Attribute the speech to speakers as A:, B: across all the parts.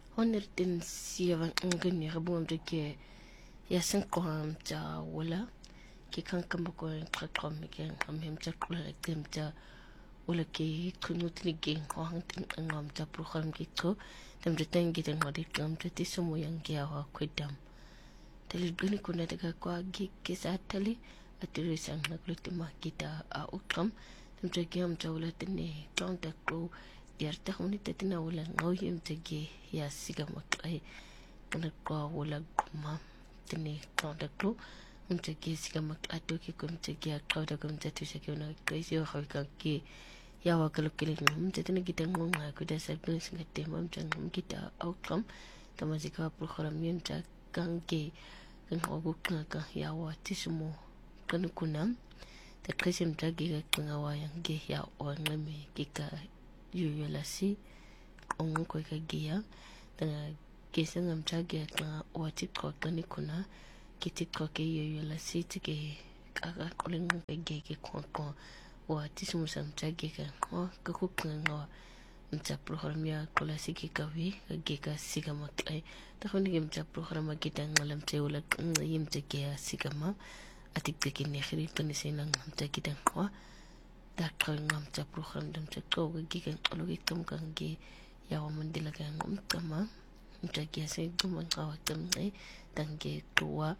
A: 107 ngani rabum de ke ya sinqam ta wala ke kan kam ko qaqam ke am hem ta kula tem ta wala ke kunut ni ge ko hang tin ngam ta program ke ko tem de tengi den ngadi kam ta ti sumo yang ke awa kwedam tali gani kuna daga kwa gi ke sa tali atiri sang na kulti ma kita a ukam tem ta ge am ta wala tini ton ta ko yarta honi tatina wala ngoyim tege ya siga makai kana kwa wala kuma tini konda klo umtege siga makai to ki kum tege akawda kum tatu shake na kaisi wa khawika ki ya wakalo kile umtetene kita ngonga kuda sabun singa tema mtang kita outcome tamazika program yenta kange kango kanga ya wa tisumo kana kunam ta kaisi mtagi kanga wa yange ya ongame kika yuyola si ongo kwa kagia tanga kesa ngamchage tanga wati kwa kani kuna kiti kwa ke yuyola si tike kaka kulingu kage kwa wati sumusa mchage kwa kakukanga mcha program ya kula siki kawi kage ka siga makai takhoni ke mcha program kita ngala mcha wala yimchage ya siga ma atik teke nekhiri kani sena mcha kita kwa dakal ngam ta program dam ta ko gi kan lo gi kam kan gi ya wa mandila kan ngam tama ta gi se dum man ka tam nei dan ge tuwa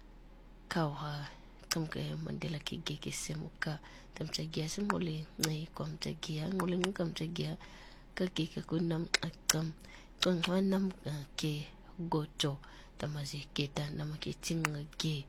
A: ka wa kam ke mandila ki gi se muka tam ta gi se mole nei kom ta gi ngole ngam ta gi ka gi ka kunam akam ton nam ke gocho tamazi ke ta nam ke tinga gi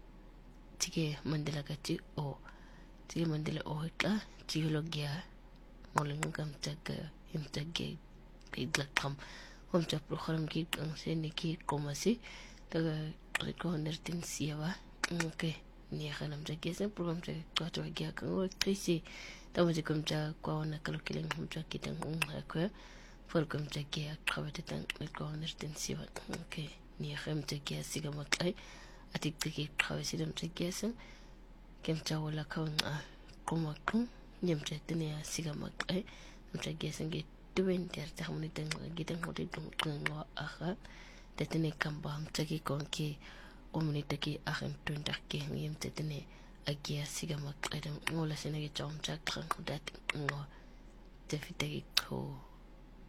A: tike mandila ka ti o tike mandila ohika geologia molengam taga imtage idlakam homcha program ki ang sene ki komasi taga reconer tin siwa okay ni khanam jage sen program te to gya kan o trisi tamaji komcha kwa na kalkilen homcha kitang akwa program jage akawate tan reconer tin siwa okay ni kham jage siga makai atik tike khawasi dam jage sen kemcha wala kaun kumakun nyamcha tene ya siga makai mcha gesengi tuwen ter ta hamni teng gitan hoti tung wa aha tetene kamba mcha ki konki omni taki ahem tunda ke ngim tetene agia siga makai ngola senegi chom chak khang dat ngo tefite ko